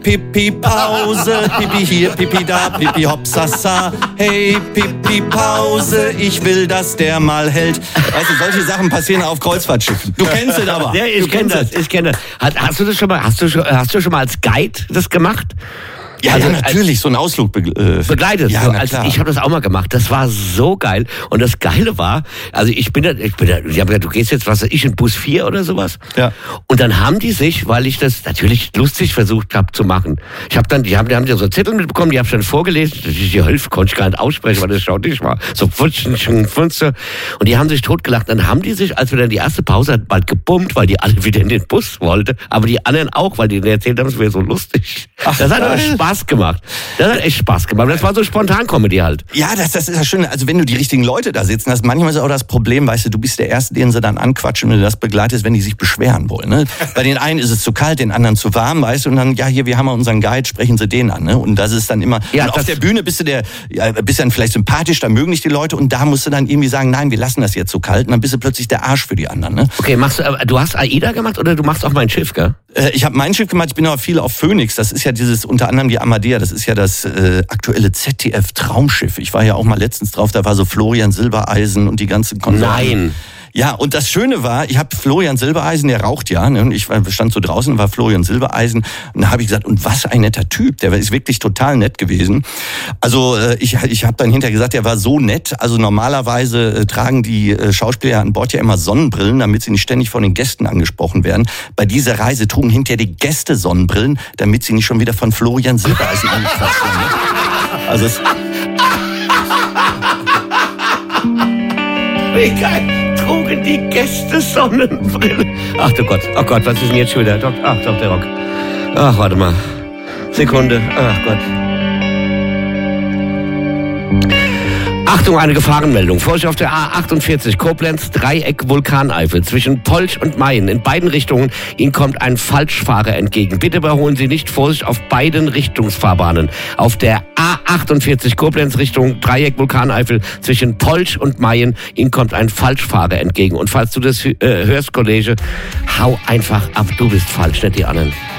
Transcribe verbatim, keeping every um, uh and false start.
Pipi Pause, Pipi hier, Pipi da, Pipi hopsasa. Hey, Pipi Pause, ich will, dass der mal hält. Weißt du, solche Sachen passieren auf Kreuzfahrtschiffen. Du kennst es aber. Ja, ich kenne das, ich kenne das. Hast, hast du das schon mal, hast du, hast du schon mal als Guide das gemacht? Ja, also, ja, natürlich, so ein Ausflug be äh, begleitet. Ja, so, na als, klar. ich habe das auch mal gemacht. Das war so geil. Und das Geile war, also ich bin da, ich bin da, die haben gesagt, du gehst jetzt, was weiß ich, in Bus vier oder sowas. Ja. Und dann haben die sich, weil ich das natürlich lustig versucht habe zu machen. Ich habe dann, die haben, die haben ja so Zettel mitbekommen, die habe ich dann vorgelesen. Die Hilfe konnte ich gar nicht aussprechen, weil das schaut nicht mal. So Pfunschen, Pfunschen. Und die haben sich totgelacht. Dann haben die sich, als wir dann die erste Pause hatten, bald gebummt, weil die alle wieder in den Bus wollten. Aber die anderen auch, weil die erzählt haben, es wäre so lustig. Ach, das hat aber Spaß gemacht. Das hat echt Spaß gemacht. Das war so Spontan-Comedy halt. Ja, das, das ist ja schön. Also wenn du die richtigen Leute da sitzen hast, manchmal ist auch das Problem, weißt du, du bist der Erste, den sie dann anquatschen, wenn du das begleitest, wenn die sich beschweren wollen. Ne? Bei den einen ist es zu kalt, den anderen zu warm, weißt du, und dann, ja, hier, wir haben ja unseren Guide, sprechen sie den an. Ne? Und das ist dann immer, ja, und auf der Bühne bist du der, ja, bist dann vielleicht sympathisch, da mögen dich die Leute und da musst du dann irgendwie sagen, nein, wir lassen das jetzt so kalt und dann bist du plötzlich der Arsch für die anderen. Ne? Okay, machst du, du hast AIDA gemacht oder du machst auch mein Schiff, gell? Äh, ich habe mein Schiff gemacht, ich bin aber viel auf Phoenix, das ist ja dieses, unter anderem die Amadea, das ist ja das äh, aktuelle Z D F-Traumschiff. Ich war ja auch mal letztens drauf, da war so Florian Silbereisen und die ganzen Konsorten. Nein. Ja, und das Schöne war, ich habe Florian Silbereisen, der raucht ja, ne? Und ich stand so draußen, war Florian Silbereisen und da habe ich gesagt, und was ein netter Typ, der ist wirklich total nett gewesen. Also ich, ich habe dann hinterher gesagt, der war so nett, also normalerweise äh, tragen die äh, Schauspieler an Bord ja immer Sonnenbrillen, damit sie nicht ständig von den Gästen angesprochen werden. Bei dieser Reise trugen hinterher die Gäste Sonnenbrillen, damit sie nicht schon wieder von Florian Silbereisen angequatscht werden. Ne? Also es Wie geil. Trugen die Gäste Sonnenbrille. Ach du Gott, oh Gott, was ist denn jetzt schon wieder? Ach doch, der Rock. Ach, warte mal. Sekunde, ach Gott. Achtung, eine Gefahrenmeldung. Vorsicht auf der A achtundvierzig, Koblenz, Dreieck, Vulkaneifel, zwischen Polch und Mayen. In beiden Richtungen, Ihnen kommt ein Falschfahrer entgegen. Bitte überholen Sie nicht. Vorsicht auf beiden Richtungsfahrbahnen. Auf der A achtundvierzig, Koblenz, Richtung Dreieck, Vulkaneifel, zwischen Polch und Mayen. Ihnen kommt ein Falschfahrer entgegen. Und falls du das äh, hörst, Kollege, hau einfach ab. Du bist falsch, nicht die anderen.